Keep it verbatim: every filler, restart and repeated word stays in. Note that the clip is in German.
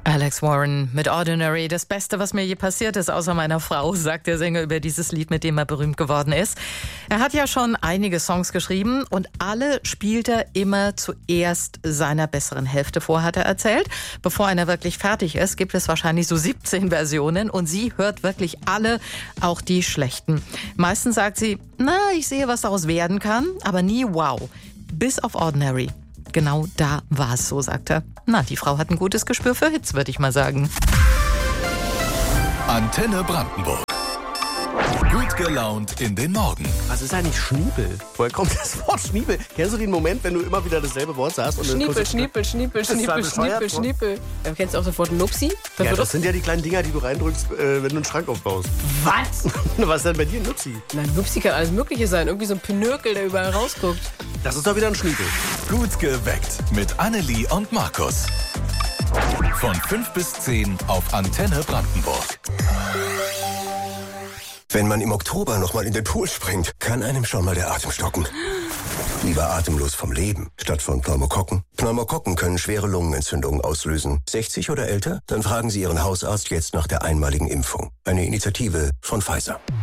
Alex Warren mit Ordinary. Das Beste, was mir je passiert ist, außer meiner Frau, sagt der Sänger über dieses Lied, mit dem er berühmt geworden ist. Er hat ja schon einige Songs geschrieben und alle spielt er immer zuerst seiner besseren Hälfte vor, hat er erzählt. Bevor einer wirklich fertig ist, gibt es wahrscheinlich so siebzehn Versionen und sie hört wirklich alle, auch die schlechten. Meistens sagt sie, na, ich sehe, was daraus werden kann, aber nie wow. Bis auf Ordinary. Genau da war es so, sagt er. Na, die Frau hat ein gutes Gespür für Hits, würde ich mal sagen. Antenne Brandenburg. Gut gelaunt in den Morgen. Was ist eigentlich Schniepel? Woher kommt das Wort Schniepel? Kennst du den Moment, wenn du immer wieder dasselbe Wort sagst? Und Schniepel, Schniepel, Schniepel, Schniepel, Schniepel, Schniepel. Ja, kennst du auch das Wort Nupsi? Das, ja, das sind ja die kleinen Dinger, die du reindrückst, äh, wenn du einen Schrank aufbaust. Was? Was ist denn bei dir ein Nupsi? Na, Nupsi kann alles Mögliche sein. Irgendwie so ein Pinökel, der überall rausguckt. Das ist doch wieder ein Schniepel. Gut geweckt mit Annelie und Markus. Von fünf bis zehn auf Antenne Brandenburg. Wenn man im Oktober noch mal in den Pool springt, kann einem schon mal der Atem stocken. Lieber atemlos vom Leben, statt von Pneumokokken. Pneumokokken können schwere Lungenentzündungen auslösen. sechzig oder älter? Dann fragen Sie Ihren Hausarzt jetzt nach der einmaligen Impfung. Eine Initiative von Pfizer.